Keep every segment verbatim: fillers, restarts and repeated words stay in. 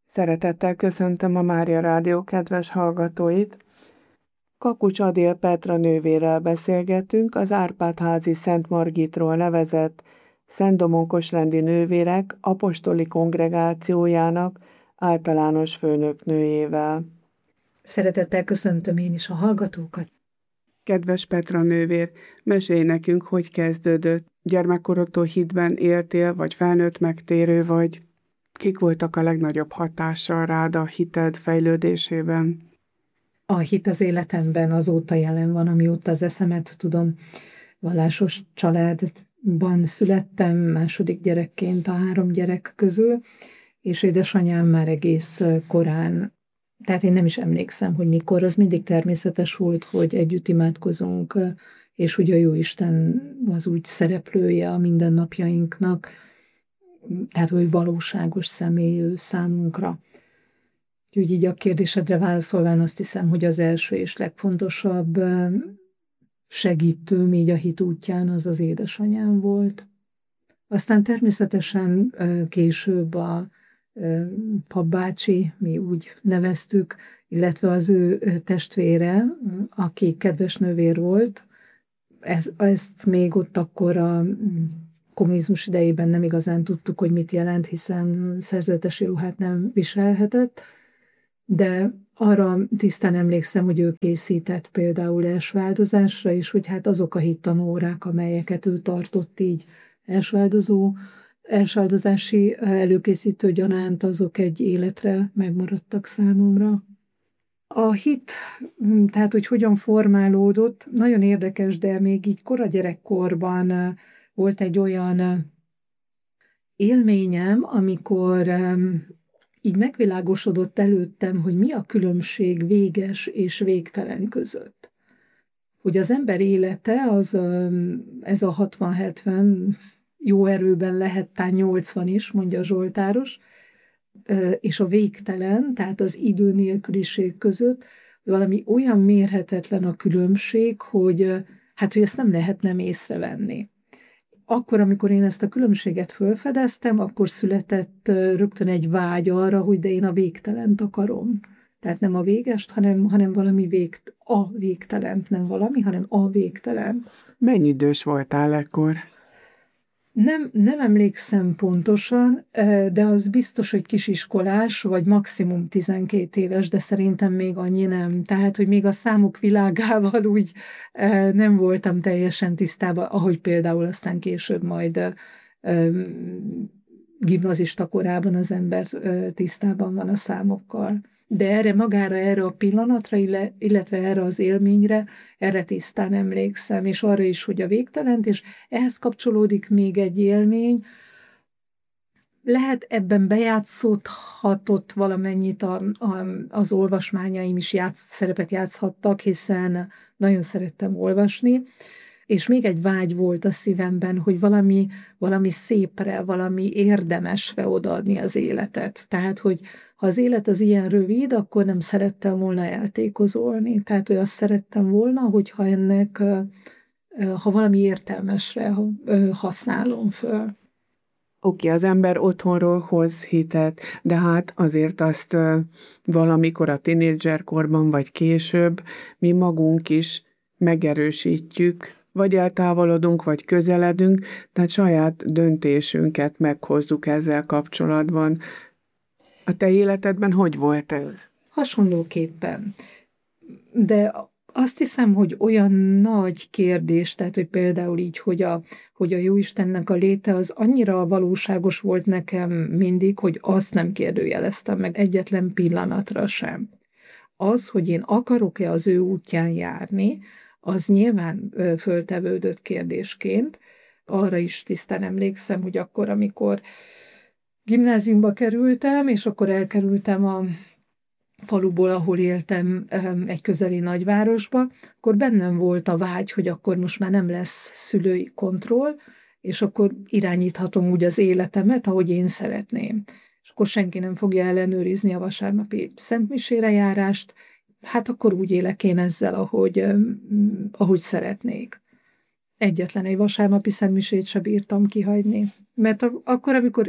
Szeretettel köszöntöm a Mária Rádió kedves hallgatóit. Kakucs Adél Petra nővérrel beszélgetünk az Árpád-házi Szent Margitról nevezett Szent Domonkoslendi Nővérek apostoli kongregációjának általános főnöknőjével. Szeretettel köszöntöm én is a hallgatókat. Kedves Petra nővér, mesélj nekünk, hogy kezdődött. Gyermekkorodtól hitben éltél, vagy felnőtt megtérő vagy? Kik voltak a legnagyobb hatással rád a hited fejlődésében? A hit az életemben azóta jelen van, amióta az eszemet tudom. Vallásos családban születtem, második gyerekként a három gyerek közül, és édesanyám már egész korán, tehát én nem is emlékszem, hogy mikor, az mindig természetes volt, hogy együtt imádkozunk, és hogy a Jóisten az úgy szereplője a mindennapjainknak, tehát hogy valóságos személy ő számunkra. Úgyhogy így a kérdésedre válaszolván azt hiszem, hogy az első és legfontosabb segítőm így a hit útján az az édesanyám volt. Aztán természetesen később a papbácsi, mi úgy neveztük, illetve az ő testvére, aki kedves nővér volt, ez, ezt még ott akkor a kommunizmus idejében nem igazán tudtuk, hogy mit jelent, hiszen szerzetesi ruhát nem viselhetett, de arra tisztán emlékszem, hogy ő készített például elsváldozásra, és hogy hát azok a hittanórák, amelyeket ő tartott így elsváldozó, elsváldozási előkészítő gyanánt, azok egy életre megmaradtak számomra. A hit, tehát hogy hogyan formálódott, nagyon érdekes, de még így kora gyerekkorban volt egy olyan élményem, amikor így megvilágosodott előttem, hogy mi a különbség véges és végtelen között. Hogy az ember élete, az ez a hatvan-hetven, jó erőben lehet tán nyolcvan is, mondja Zsoltáros, és a végtelen, tehát az idő nélküliség között, valami olyan mérhetetlen a különbség, hogy hát, hogy ezt nem lehet nem észrevenni. Akkor, amikor én ezt a különbséget felfedeztem, akkor született rögtön egy vágy arra, hogy de én a végtelent akarom. Tehát nem a végest, hanem, hanem valami vég, a végtelent, nem valami, hanem a végtelen. Mennyi idős voltál ekkor? Nem, nem emlékszem pontosan, de az biztos, hogy kisiskolás, vagy maximum tizenkét éves, de szerintem még annyi nem. Tehát, hogy még a számok világával úgy nem voltam teljesen tisztában, ahogy például aztán később majd gimnazista korában az ember tisztában van a számokkal. De erre magára, erre a pillanatra, illetve erre az élményre, erre tisztán emlékszem, és arra is, hogy a végtelent, és ehhez kapcsolódik még egy élmény, lehet ebben bejátszódhatott valamennyit a, a, az olvasmányaim is játsz, szerepet játszhattak, hiszen nagyon szerettem olvasni, és még egy vágy volt a szívemben, hogy valami, valami szépre, valami érdemesre odaadni az életet. Tehát, hogy ha az élet az ilyen rövid, akkor nem szerettem volna eltékozolni. Tehát, hogy azt szerettem volna, hogyha ennek, ha valami értelmesre használom föl. Oké, okay, az ember otthonról hoz hitet, de hát azért azt valamikor a tinédzserkorban, vagy később mi magunk is megerősítjük, vagy eltávolodunk, vagy közeledünk, tehát saját döntésünket meghozzuk ezzel kapcsolatban. A te életedben hogy volt ez? Hasonlóképpen. De azt hiszem, hogy olyan nagy kérdés, tehát, hogy például így, hogy a, hogy a Jóistennek a léte az annyira valóságos volt nekem mindig, hogy azt nem kérdőjeleztem meg egyetlen pillanatra sem. Az, hogy én akarok-e az ő útján járni, az nyilván föltevődött kérdésként. Arra is tisztán emlékszem, hogy akkor, amikor gimnáziumba kerültem, és akkor elkerültem a faluból, ahol éltem, egy közeli nagyvárosba, akkor bennem volt a vágy, hogy akkor most már nem lesz szülői kontroll, és akkor irányíthatom úgy az életemet, ahogy én szeretném. És akkor senki nem fogja ellenőrizni a vasárnapi szentmisére járást, hát akkor úgy élek én ezzel, ahogy, ahogy szeretnék. Egyetlen egy vasárnapi szentmisét sem bírtam kihagyni. Mert akkor, amikor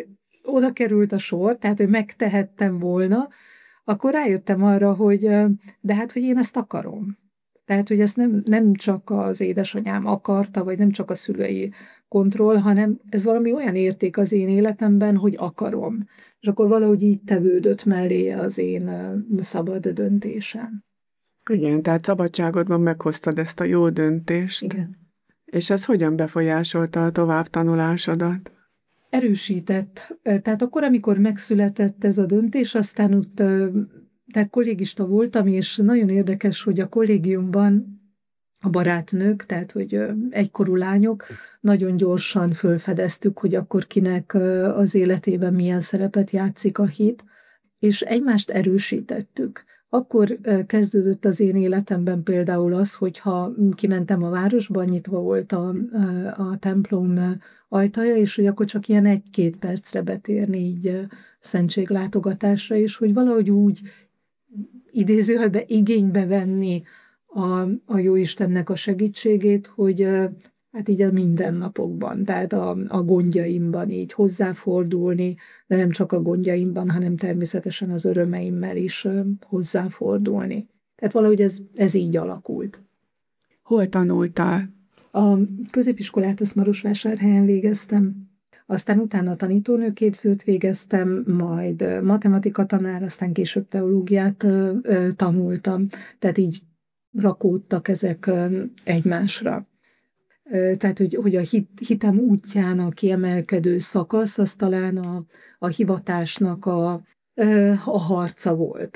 oda került a sor, tehát, hogy megtehettem volna, akkor rájöttem arra, hogy de hát, hogy én ezt akarom. Tehát, hogy ezt nem, nem csak az édesanyám akarta, vagy nem csak a szülei kontroll, hanem ez valami olyan érték az én életemben, hogy akarom. És akkor valahogy így tevődött melléje az én szabad döntésem. Igen, tehát szabadságodban meghoztad ezt a jó döntést. Igen. És ez hogyan befolyásolta a továbbtanulásodat? Erősített. Tehát akkor, amikor megszületett ez a döntés, aztán ott, tehát kollégista voltam, és nagyon érdekes, hogy a kollégiumban a barátnők, tehát hogy egykorú lányok, nagyon gyorsan fölfedeztük, hogy akkor kinek az életében milyen szerepet játszik a hit, és egymást erősítettük. Akkor kezdődött az én életemben például az, hogyha kimentem a városba, nyitva volt a, a templom ajtaja, és hogy akkor csak ilyen egy-két percre betérni így szentséglátogatásra, és hogy valahogy úgy idézőjelben igénybe venni a, a Jóistennek a segítségét, hogy hát így a mindennapokban, tehát a, a gondjaimban így hozzáfordulni, de nem csak a gondjaimban, hanem természetesen az örömeimmel is hozzáfordulni. Tehát valahogy ez, ez így alakult. Hol tanultál? A középiskolát azt Marosvásárhelyen végeztem, aztán utána tanítónőképzőt végeztem, majd matematika tanár, aztán később teológiát tanultam, tehát így rakódtak ezek egymásra. Tehát, hogy, hogy a hit, hitem útján a kiemelkedő szakasz, az talán a, a hivatásnak a, a harca volt.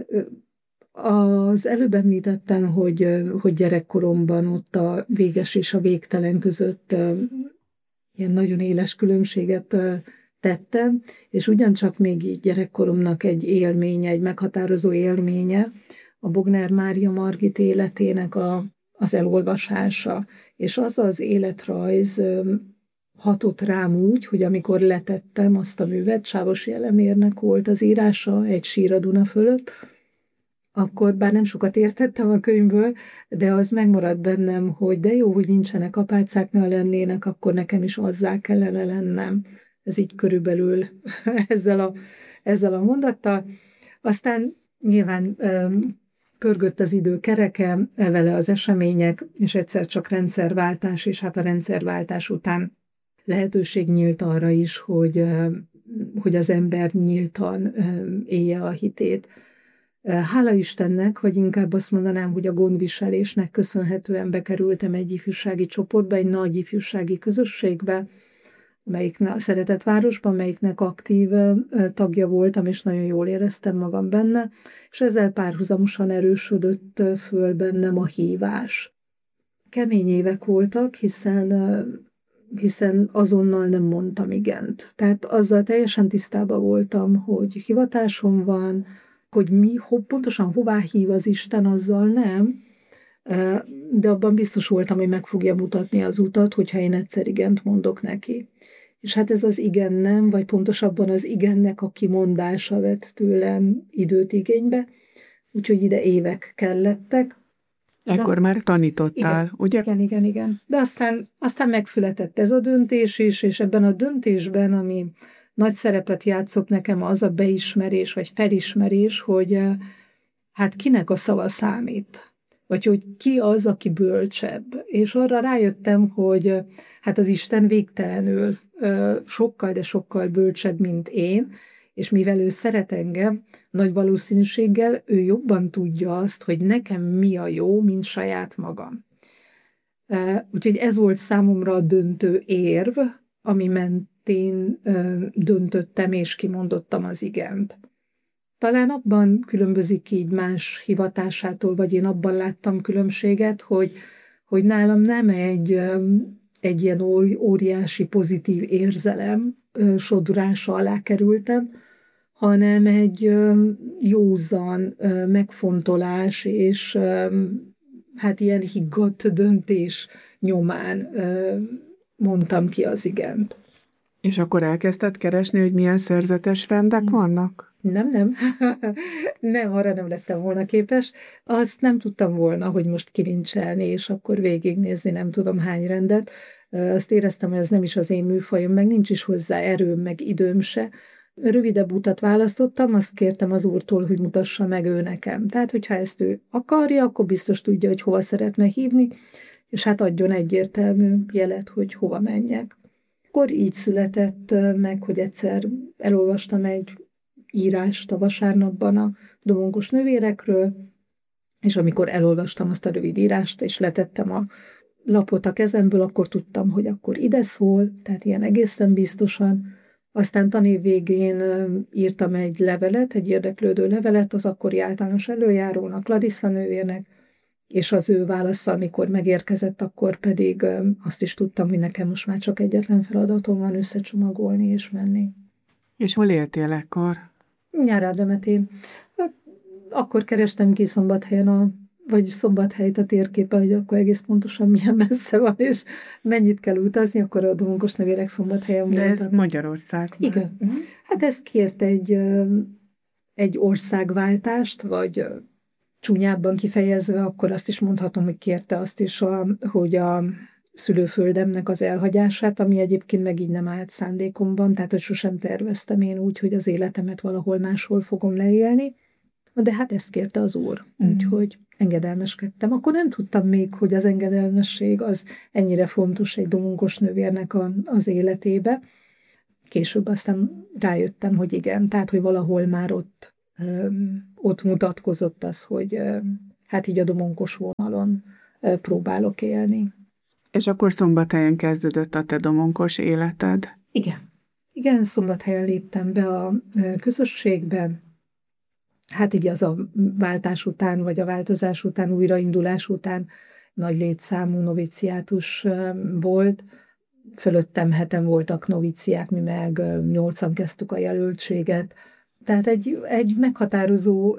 Az előbb említettem, hogy, hogy gyerekkoromban ott a véges és a végtelen között ilyen nagyon éles különbséget tettem, és ugyancsak még így gyerekkoromnak egy élménye, egy meghatározó élménye, a Bognár Mária Margit életének a, az elolvasása, és az az életrajz hatott rám úgy, hogy amikor letettem azt a művet, Sávosi Elemérnek volt az írása, Egy sír a Duna fölött, akkor bár nem sokat értettem a könyvből, de az megmaradt bennem, hogy de jó, hogy nincsenek apácák, ne lennének, akkor nekem is azzá kellene lennem. Ez így körülbelül ezzel a, ezzel a mondattal. Aztán nyilván pörgött az idő kereke, vele az események, és egyszer csak rendszerváltás, és hát a rendszerváltás után lehetőség nyílt arra is, hogy, hogy az ember nyíltan élje a hitét. Hála Istennek, vagy inkább azt mondanám, hogy a gondviselésnek köszönhetően bekerültem egy ifjúsági csoportba, egy nagy ifjúsági közösségbe, melyiknek a Szeretett Városban, melyiknek aktív tagja voltam, és nagyon jól éreztem magam benne, és ezzel párhuzamosan erősödött föl bennem a hívás. Kemény évek voltak, hiszen, hiszen azonnal nem mondtam igent. Tehát azzal teljesen tisztában voltam, hogy hivatásom van, hogy mi, ho, pontosan hová hív az Isten, azzal nem, de abban biztos voltam, hogy meg fogja mutatni az utat, hogyha én egyszer igent mondok neki. És hát ez az igen nem, vagy pontosabban az igennek a kimondása vett tőlem időt igénybe, úgyhogy ide évek kellettek. Ekkor már tanítottál, igen, ugye? Igen, igen, igen. De aztán, aztán megszületett ez a döntés is, és ebben a döntésben, ami nagy szerepet játszott nekem, az a beismerés, vagy felismerés, hogy hát kinek a szava számít. Vagy hogy ki az, aki bölcsebb. És arra rájöttem, hogy hát az Isten végtelenül sokkal, de sokkal bölcsebb, mint én, és mivel ő szeret engem, nagy valószínűséggel ő jobban tudja azt, hogy nekem mi a jó, mint saját magam. Úgyhogy ez volt számomra a döntő érv, ami mentén döntöttem és kimondottam az igent. Talán abban különbözik így más hivatásától, vagy én abban láttam különbséget, hogy, hogy nálam nem egy, egy ilyen óriási pozitív érzelem sodrása alá kerültem, hanem egy józan megfontolás és hát ilyen higgadt döntés nyomán mondtam ki az igent. És akkor elkezdted keresni, hogy milyen szerzetes vendek vannak? Nem, nem. Nem, arra nem lettem volna képes. Azt nem tudtam volna, hogy most kilincselni, és akkor végignézni nem tudom hány rendet. Azt éreztem, hogy ez nem is az én műfajom, meg nincs is hozzá erőm, meg időm se. Rövidebb utat választottam, azt kértem az úrtól, hogy mutassa meg ő nekem. Tehát, hogyha ezt ő akarja, akkor biztos tudja, hogy hova szeretne hívni, és hát adjon egyértelmű jelet, hogy hova menjek. Akkor így született meg, hogy egyszer elolvastam egy írást a vasárnapban a domonkos nővérekről, és amikor elolvastam azt a rövid írást, és letettem a lapot a kezemből, akkor tudtam, hogy akkor ide szól, tehát ilyen egészen biztosan. Aztán tanév végén írtam egy levelet, egy érdeklődő levelet az akkori általános előjárónak, Larissa nővérnek, és az ő válasza, amikor megérkezett, akkor pedig azt is tudtam, hogy nekem most már csak egyetlen feladatom van, összecsomagolni és menni. És hol éltél ekkor? Nyárádemetén. Akkor kerestem ki Szombathelyen, a, vagy Szombathelyt a térképen, hogy akkor egész pontosan milyen messze van, és mennyit kell utazni, akkor a domonkos nővérek Szombathelyen De voltak. ez Magyarország. Igen. Uh-huh. Hát ez kért egy, egy országváltást, vagy csúnyábban kifejezve, akkor azt is mondhatom, hogy kérte azt is, a, hogy a szülőföldemnek az elhagyását, ami egyébként meg így nem állt szándékomban, tehát hogy sosem terveztem én úgy, hogy az életemet valahol máshol fogom leélni, de hát ezt kérte az úr, mm. úgyhogy engedelmeskedtem. Akkor nem tudtam még, hogy az engedelmesség az ennyire fontos egy domonkos nővérnek a, az életébe. Később aztán rájöttem, hogy igen, tehát hogy valahol már ott, öm, ott mutatkozott az, hogy öm, hát így a domonkos vonalon öm, próbálok élni. És akkor Szombathelyen kezdődött a te domonkos életed? Igen. Igen, Szombathelyen léptem be a közösségbe. Hát így az a váltás után, vagy a változás után, újraindulás után nagy létszámú noviciátus volt. Fölöttem heten voltak noviciák, mi meg nyolcan kezdtük a jelöltséget. Tehát egy, egy meghatározó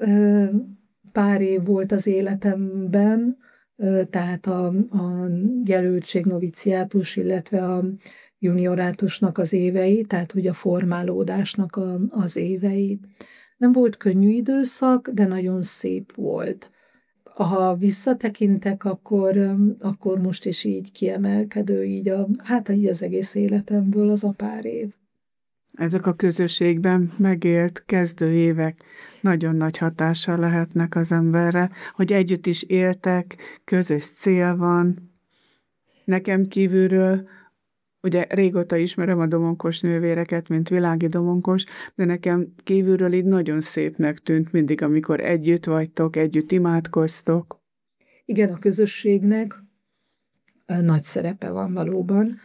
pár év volt az életemben, tehát a, a jelöltség, noviciátus, illetve a juniorátusnak az évei, tehát hogy a formálódásnak a, az évei. Nem volt könnyű időszak, de nagyon szép volt. Ha visszatekintek, akkor, akkor most is így kiemelkedő, így a, hát így az egész életemből az a pár év. Ezek a közösségben megélt kezdő évek nagyon nagy hatással lehetnek az emberre, hogy együtt is éltek, közös cél van. Nekem kívülről, ugye régóta ismerem a domonkos nővéreket, mint világi domonkos, de nekem kívülről így nagyon szépnek tűnt mindig, amikor együtt vagytok, együtt imádkoztok. Igen, a közösségnek nagy szerepe van valóban.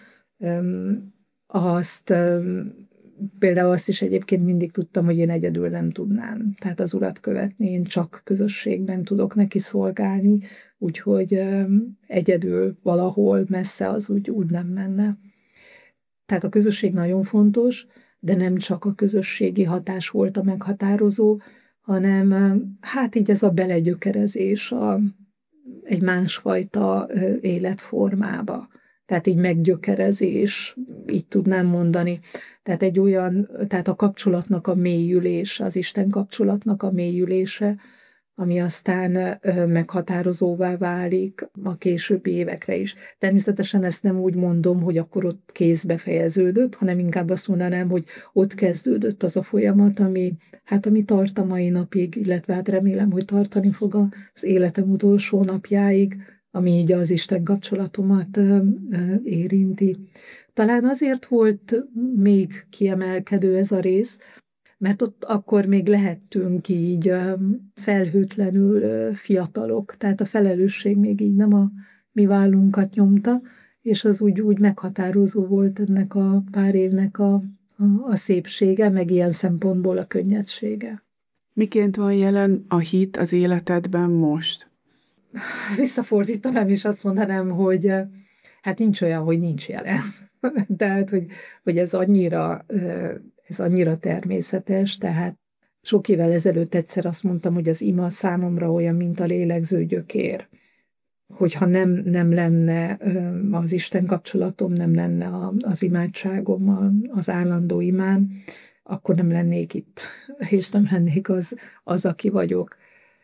Azt például azt is egyébként mindig tudtam, hogy én egyedül nem tudnám. Tehát az Urat követni, én csak közösségben tudok neki szolgálni, úgyhogy egyedül valahol messze az úgy, úgy nem menne. Tehát a közösség nagyon fontos, de nem csak a közösségi hatás volt a meghatározó, hanem hát így ez a belegyökerezés a, egy másfajta életformába. Tehát így meggyökerezés, így tudnám mondani. Tehát egy olyan, tehát a kapcsolatnak a mélyülése, az Isten kapcsolatnak a mélyülése, ami aztán meghatározóvá válik a későbbi évekre is. Természetesen ezt nem úgy mondom, hogy akkor ott kézbe fejeződött, hanem inkább azt mondanám, hogy ott kezdődött az a folyamat, ami, hát ami tart a mai napig, illetve hát remélem, hogy tartani fog az életem utolsó napjáig, ami így az Isten kapcsolatomat érinti. Talán azért volt még kiemelkedő ez a rész, mert ott akkor még lehettünk így felhőtlenül fiatalok, tehát a felelősség még így nem a mi vállunkat nyomta, és az úgy, úgy meghatározó volt ennek a pár évnek a, a, a szépsége, meg ilyen szempontból a könnyedsége. Miként van jelen a hit az életedben most? Visszafordítanám, és azt mondanám, hogy hát nincs olyan, hogy nincs jelen. Tehát, hogy, hogy ez annyira... Ez annyira természetes, tehát sok évvel ezelőtt egyszer azt mondtam, hogy az ima számomra olyan, mint a lélegző gyökér. Hogyha nem, nem lenne az Isten kapcsolatom, nem lenne az imádságom, az állandó imám, akkor nem lennék itt, és nem lennék az, az aki vagyok.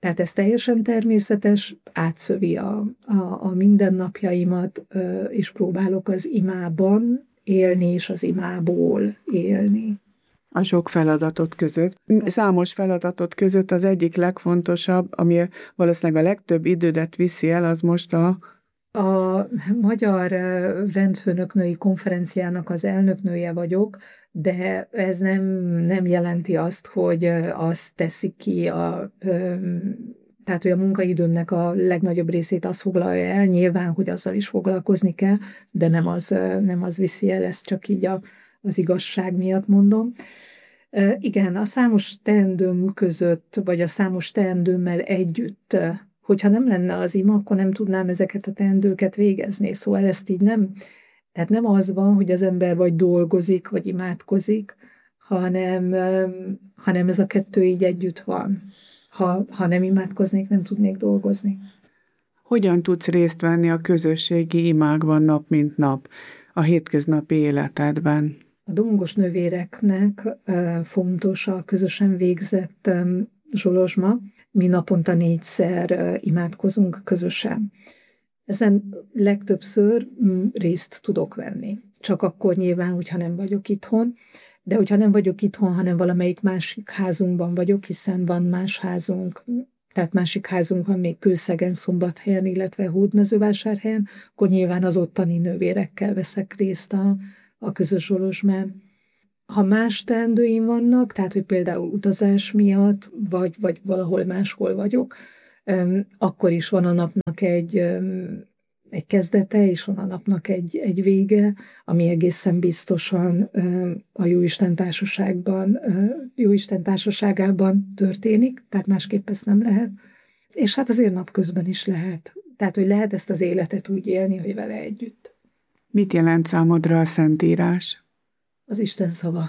Tehát ez teljesen természetes, átszövi a, a, a mindennapjaimat, és próbálok az imában élni, és az imából élni. A sok feladatot között. Számos feladatot között az egyik legfontosabb, ami valószínűleg a legtöbb idődet viszi el, az most a... A Magyar Rendfőnöknői Konferenciának az elnöknője vagyok, de ez nem, nem jelenti azt, hogy azt teszi ki a... Tehát, hogy a munkaidőmnek a legnagyobb részét az foglalja el, nyilván, hogy azzal is foglalkozni kell, de nem az, nem az viszi el, ezt csak így a, az igazság miatt mondom. Igen, a számos teendőm között, vagy a számos teendőmmel együtt, hogyha nem lenne az ima, akkor nem tudnám ezeket a teendőket végezni. Szóval ezt így nem, tehát nem az van, hogy az ember vagy dolgozik, vagy imádkozik, hanem, hanem ez a kettő így együtt van. Ha, ha nem imádkoznék, nem tudnék dolgozni. Hogyan tudsz részt venni a közösségi imákban nap mint nap, a hétköznapi életedben? A domongos nővéreknek fontos a közösen végzett zsolozsma. Mi naponta négyszer imádkozunk közösen. Ezen legtöbbször részt tudok venni. Csak akkor nyilván, hogyha nem vagyok itthon. De hogyha nem vagyok itthon, hanem valamelyik másik házunkban vagyok, hiszen van más házunk, tehát másik házunk van még Kőszegen, Szombathelyen, illetve Hódmezővásárhelyen, akkor nyilván az ottani nővérekkel veszek részt a, a közös zsolozsmán. Ha más teendőim vannak, tehát hogy például utazás miatt, vagy, vagy valahol máshol vagyok, akkor is van a napnak egy, egy kezdete, és van a napnak egy, egy vége, ami egészen biztosan a Jóisten társaságban, Jóisten társaságában történik, tehát másképp ez nem lehet. És hát azért napközben is lehet. Tehát, hogy lehet ezt az életet úgy élni, hogy vele együtt. Mit jelent számodra a Szentírás? Az Isten szava.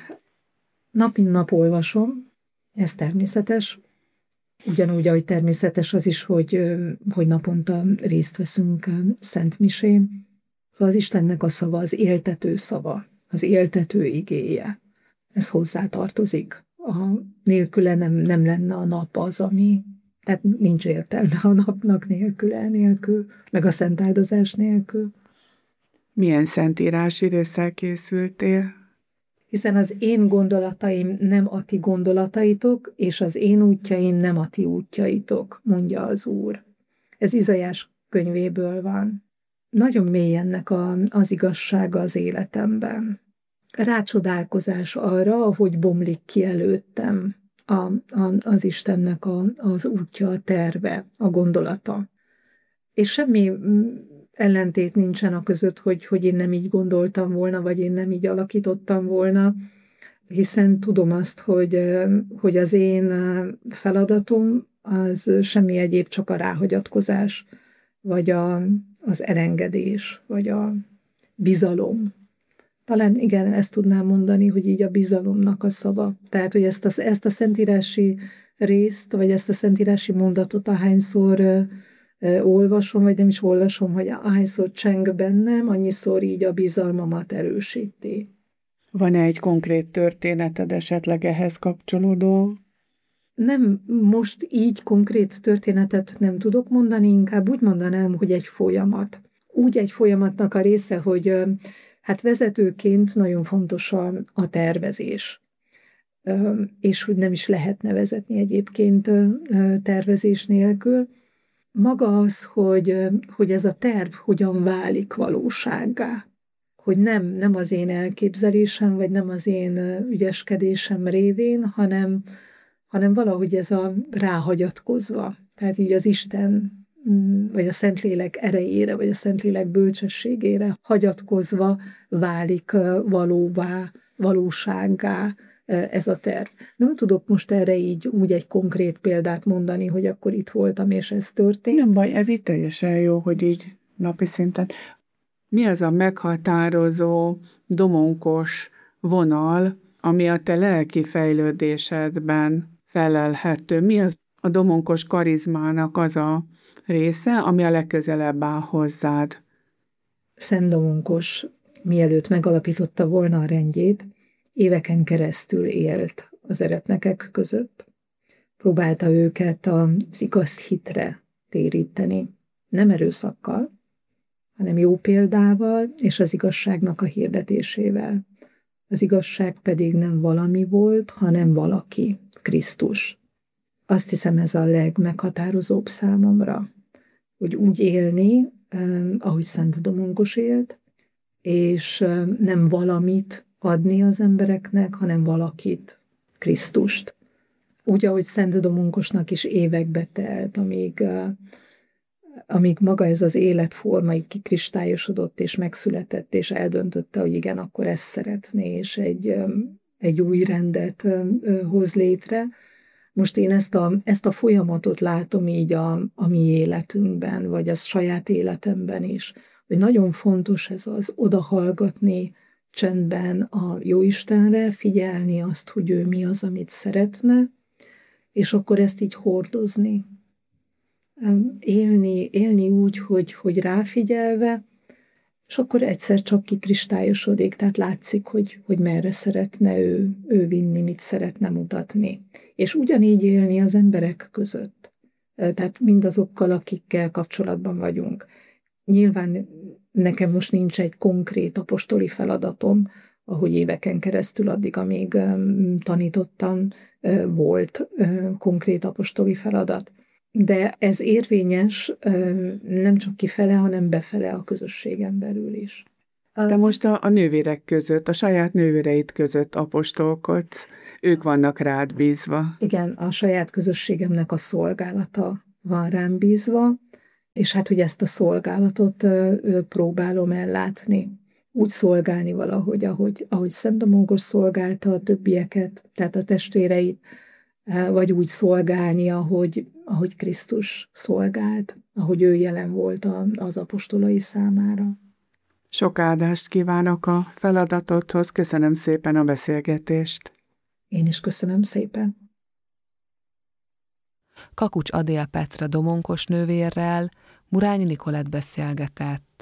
Nap mint nap olvasom, ez természetes. Ugyanúgy, ahogy természetes az is, hogy, hogy naponta részt veszünk Szent Misén. Szóval az Istennek a szava, az éltető szava, az éltető igéje. Ez hozzá tartozik. A nélküle nem, nem lenne a nap az, ami... Tehát nincs értelme a napnak nélküle, nélkül, meg a szent áldozás nélkül. Milyen szentírási résszel készültél? Hiszen az én gondolataim nem a ti gondolataitok, és az én útjaim nem a ti útjaitok, mondja az Úr. Ez Izaiás könyvéből van. Nagyon mély ennek a, az igazsága az életemben. Rácsodálkozás arra, hogy bomlik ki előttem a, a, az Istennek a, az útja, a terve, a gondolata. És semmi ellentét nincsen a között, hogy, hogy én nem így gondoltam volna, vagy én nem így alakítottam volna, hiszen tudom azt, hogy, hogy az én feladatom az semmi egyéb, csak a ráhagyatkozás, vagy a, az elengedés, vagy a bizalom. Talán igen, ezt tudnám mondani, hogy így a bizalomnak a szava. Tehát, hogy ezt a, ezt a szentírási részt, vagy ezt a szentírási mondatot ahányszor olvasom, vagy nem is olvasom, hogy ahányszor cseng bennem, annyiszor így a bizalmamat erősíti. Van-e egy konkrét történeted esetleg ehhez kapcsolódó? Nem, most így konkrét történetet nem tudok mondani, inkább úgy mondanám, hogy egy folyamat. Úgy egy folyamatnak a része, hogy hát vezetőként nagyon fontos a, a tervezés. És hogy nem is lehetne vezetni egyébként tervezés nélkül. Maga az, hogy, hogy ez a terv hogyan válik valósággá. Hogy nem, nem az én elképzelésem, vagy nem az én ügyeskedésem révén, hanem, hanem valahogy ez a ráhagyatkozva. Tehát így az Isten, vagy a Szentlélek erejére, vagy a Szentlélek bölcsességére hagyatkozva válik valóvá, valósággá ez a terv. Nem tudok most erre így úgy egy konkrét példát mondani, hogy akkor itt voltam, és ez történt. Nem baj, ez itt teljesen jó, hogy így napi szinten. Mi az a meghatározó, domonkos vonal, ami a te lelki fejlődésedben felelhető? Mi az a domonkos karizmának az a része, ami a legközelebb áll hozzád? Szent Domonkos, mielőtt megalapította volna a rendjét, éveken keresztül élt az eretnekek között. próbálta őket az igaz hitre téríteni. Nem erőszakkal, hanem jó példával és az igazságnak a hirdetésével. Az igazság pedig nem valami volt, hanem valaki, Krisztus. Azt hiszem, ez a legmeghatározóbb számomra, hogy úgy élni, ahogy Szent Domongos élt, és nem valamit adni az embereknek, hanem valakit, Krisztust. Úgy, ahogy Szent Domongosnak is évekbe telt, amíg, amíg maga ez az életforma így kikristályosodott és megszületett, és eldöntötte, hogy igen, akkor ezt szeretné, és egy, egy új rendet hoz létre. Most én ezt a, ezt a folyamatot látom így a, a mi életünkben, vagy a saját életemben is, hogy nagyon fontos ez az odahallgatni csendben a Jóistenre, figyelni azt, hogy ő mi az, amit szeretne, és akkor ezt így hordozni. Élni, élni úgy, hogy, hogy ráfigyelve, és akkor egyszer csak kikristályosodik, tehát látszik, hogy, hogy merre szeretne ő, ő vinni, mit szeretne mutatni. És ugyanígy élni az emberek között. Tehát mindazokkal, akikkel kapcsolatban vagyunk. Nyilván nekem most nincs egy konkrét apostoli feladatom, ahogy éveken keresztül addig, amíg tanítottam, volt konkrét apostoli feladat. De ez érvényes nem csak kifele, hanem befele a közösségen belül is. De most a, a nővérek között, a saját nővéreid között apostolkodsz, ők vannak rád bízva. Igen, a saját közösségemnek a szolgálata van rám bízva, és hát, hogy ezt a szolgálatot próbálom ellátni. Úgy szolgálni valahogy, ahogy, ahogy Szent Domongos szolgálta a többieket, tehát a testvéreit, vagy úgy szolgálni, ahogy, ahogy Krisztus szolgált, ahogy ő jelen volt az apostolai számára. Sok áldást kívánok a feladatodhoz, köszönöm szépen a beszélgetést. Én is köszönöm szépen. Kakucs Adél Petra domonkos nővérrel Murányi Nikolett beszélgetett.